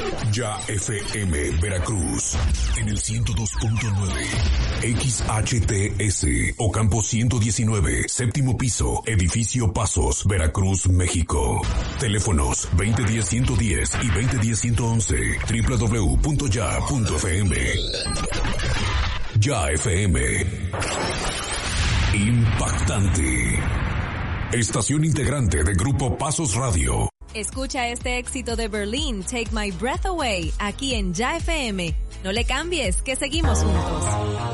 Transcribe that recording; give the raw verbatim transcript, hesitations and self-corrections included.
Ya F M Veracruz en el ciento dos punto nueve, X H T S Ocampo ciento diecinueve, séptimo piso, edificio Pasos, Veracruz, México. Teléfonos veinte diez ciento diez y veinte diez ciento once, doble u doble u doble u punto ya punto f m. Ya F M. Impactante. Estación integrante de Grupo Pasos Radio. Escucha este éxito de Berlin, Take My Breath Away, aquí en Ya F M. No le cambies, que seguimos juntos.